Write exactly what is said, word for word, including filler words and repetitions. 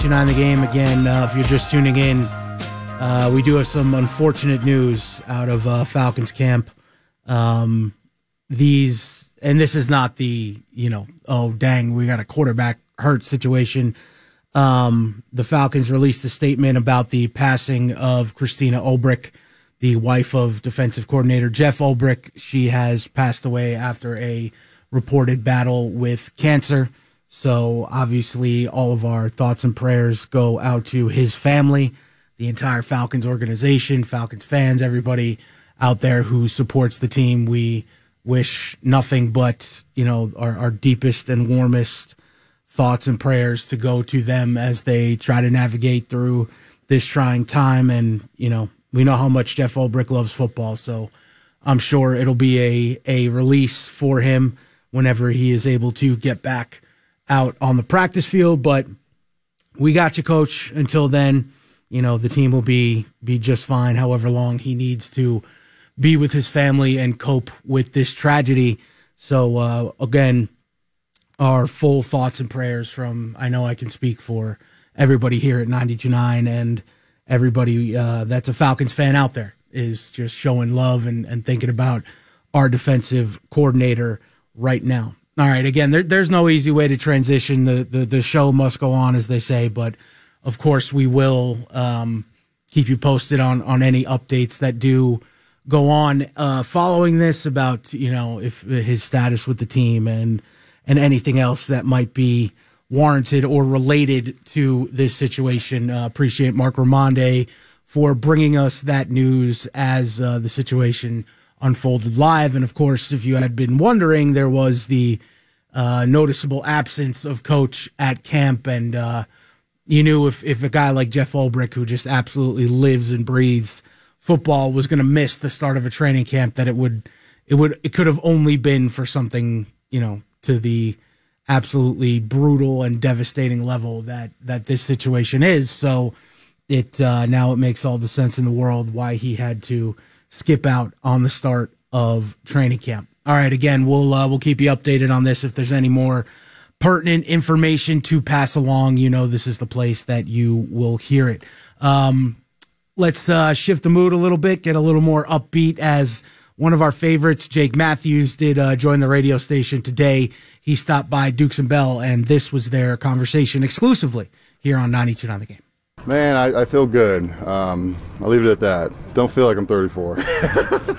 On the game again, uh, if you're just tuning in, uh, we do have some unfortunate news out of uh, Falcons camp. Um, these, and this is not the, you know, oh dang, we got a quarterback hurt situation. Um, the Falcons released a statement about the passing of Christina Ulbrich, the wife of defensive coordinator Jeff Ulbrich. She has passed away after a reported battle with cancer. So obviously all of our thoughts and prayers go out to his family, the entire Falcons organization, Falcons fans, everybody out there who supports the team. We wish nothing but, you know, our, our deepest and warmest thoughts and prayers to go to them as they try to navigate through this trying time. And, you know, we know how much Jeff Ulbrich loves football, so I'm sure it'll be a, a release for him whenever he is able to get back out on the practice field. But we got you, Coach. Until then, you know, the team will be be just fine however long he needs to be with his family and cope with this tragedy. So uh, again, our full thoughts and prayers from, I know I can speak for everybody here at ninety-two point nine and everybody uh, that's a Falcons fan out there is just showing love and, and thinking about our defensive coordinator right now. All right, again, there, there's no easy way to transition. The, the the show must go on, as they say, but of course we will um, keep you posted on, on any updates that do go on uh, following this about, you know, if his status with the team and and anything else that might be warranted or related to this situation. Uh, appreciate Mark Ramonde for bringing us that news as uh, the situation unfolded live. And of course, if you had been wondering, there was the uh, noticeable absence of Coach at camp. And uh, you knew if, if a guy like Jeff Ulbrich, who just absolutely lives and breathes football, was going to miss the start of a training camp, that it would, it would, it could have only been for something, you know, to the absolutely brutal and devastating level that, that this situation is. So it, uh, now it makes all the sense in the world why he had to skip out on the start of training camp. All right, again, we'll uh, we'll keep you updated on this. If there's any more pertinent information to pass along, you know this is the place that you will hear it. Um, let's uh, shift the mood a little bit, get a little more upbeat, as one of our favorites, Jake Matthews, did uh, join the radio station today. He stopped by Dukes and Bell, and this was their conversation exclusively here on ninety-two point nine The Game. Man, I, I feel good. Um, I'll leave it at that. Don't feel like I'm thirty-four.